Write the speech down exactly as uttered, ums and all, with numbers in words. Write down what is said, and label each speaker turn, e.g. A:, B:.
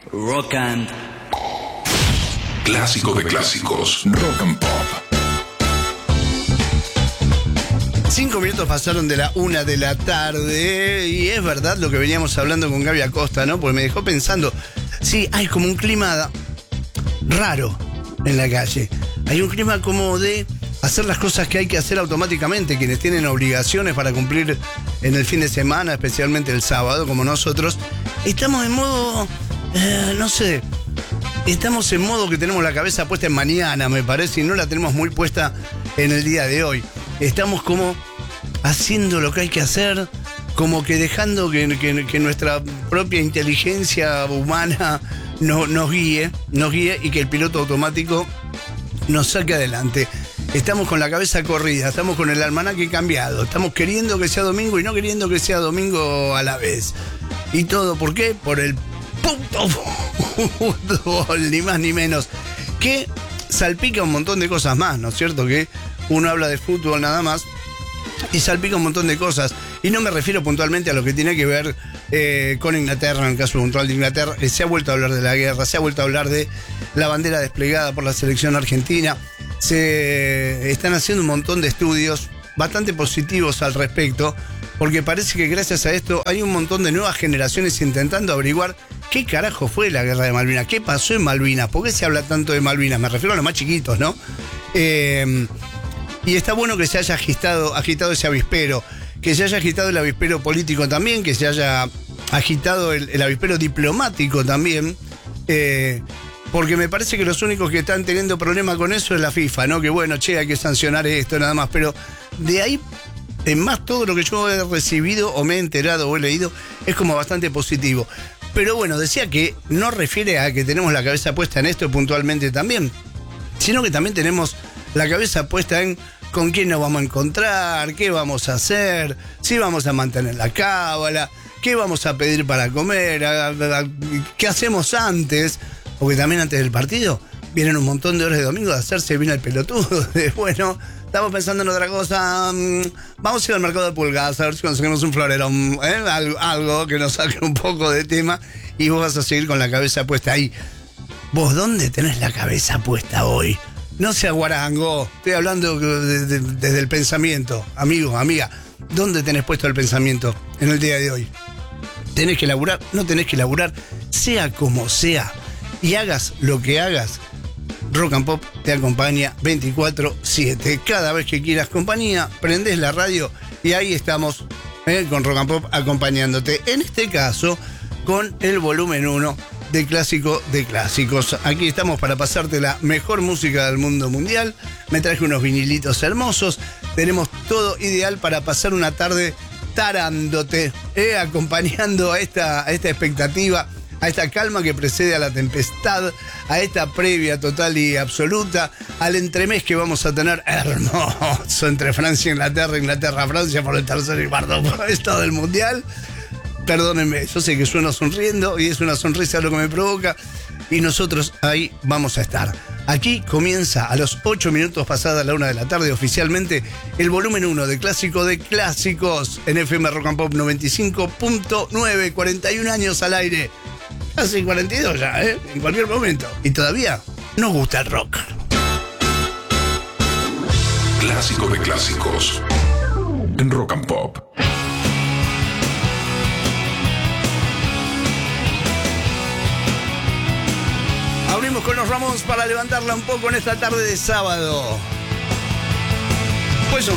A: Rock and
B: Clásico de clásicos. Rock and Pop.
C: Cinco minutos pasaron de la una de la tarde y es verdad lo que veníamos hablando con Gaby Acosta, ¿no? Porque me dejó pensando, sí, hay como un clima raro en la calle. Hay un clima como de hacer las cosas que hay que hacer automáticamente, quienes tienen obligaciones para cumplir en el fin de semana, especialmente el sábado, como nosotros. Estamos en modo, eh, no sé, estamos en modo que tenemos la cabeza puesta en mañana, me parece, y no la tenemos muy puesta en el día de hoy. Estamos como haciendo lo que hay que hacer, como que dejando que, que, que nuestra propia inteligencia humana no, nos guíe, nos guíe y que el piloto automático nos saque adelante. Estamos con la cabeza corrida, estamos con el almanaque cambiado, estamos queriendo que sea domingo y no queriendo que sea domingo a la vez. ¿Y todo por qué? Por el puto fútbol, ni más ni menos, que salpica un montón de cosas más, ¿no es cierto? Que uno habla de fútbol nada más y salpica un montón de cosas. Y no me refiero puntualmente a lo que tiene que ver eh, con Inglaterra, en el caso puntual de Inglaterra. Eh, se ha vuelto a hablar de la guerra, se ha vuelto a hablar de la bandera desplegada por la selección argentina. Se están haciendo un montón de estudios bastante positivos al respecto, porque parece que gracias a esto hay un montón de nuevas generaciones intentando averiguar qué carajo fue la guerra de Malvinas, qué pasó en Malvinas, por qué se habla tanto de Malvinas. Me refiero a los más chiquitos, ¿no? Eh, y está bueno que se haya agitado, agitado ese avispero, que se haya agitado el avispero político también, que se haya agitado el, el avispero diplomático también, eh, porque me parece que los únicos que están teniendo problema con eso es la FIFA, ¿no? Que bueno, che, hay que sancionar esto, nada más, pero de ahí en más todo lo que yo he recibido o me he enterado o he leído es como bastante positivo. Pero bueno, decía que no refiere a que tenemos la cabeza puesta en esto puntualmente también, sino que también tenemos la cabeza puesta en con quién nos vamos a encontrar, qué vamos a hacer, si vamos a mantener la cábala, qué vamos a pedir para comer, a, a, a, qué hacemos antes, porque también antes del partido vienen un montón de horas de domingo de hacerse bien el pelotudo, de bueno, estamos pensando en otra cosa, vamos a ir al mercado de pulgadas a ver si conseguimos un florerón, ¿eh? algo, algo que nos saque un poco de tema y vos vas a seguir con la cabeza puesta ahí. ¿Vos dónde tenés la cabeza puesta hoy? No sea guarango, estoy hablando de, de, desde el pensamiento, amigo, amiga. ¿Dónde tenés puesto el pensamiento en el día de hoy? ¿Tenés que laburar? No tenés que laburar, sea como sea. Y hagas lo que hagas, Rock and Pop te acompaña veinticuatro siete. Cada vez que quieras compañía, prendés la radio y ahí estamos eh, con Rock and Pop acompañándote. En este caso, con el volumen uno de Clásico de Clásicos. Aquí estamos para pasarte la mejor música del mundo mundial. Me traje unos vinilitos hermosos. Tenemos todo ideal para pasar una tarde tarándote, eh, acompañando a esta, a esta expectativa, a esta calma que precede a la tempestad, a esta previa total y absoluta, al entremés que vamos a tener hermoso entre Francia e Inglaterra, Inglaterra-Francia por el tercer y cuarto puesto del mundial. Perdónenme, yo sé que sueno sonriendo y es una sonrisa lo que me provoca y nosotros ahí vamos a estar. Aquí comienza a los ocho minutos pasada la una de la tarde oficialmente el volumen uno de Clásico de Clásicos en F M Rock and Pop noventa y cinco punto nueve, cuarenta y un años al aire. Casi cuarenta y dos ya, ¿eh? En cualquier momento. Y todavía nos gusta el rock.
B: Clásico de Clásicos en Rock and Pop.
C: Abrimos con los Ramones para levantarla un poco en esta tarde de sábado. Pues son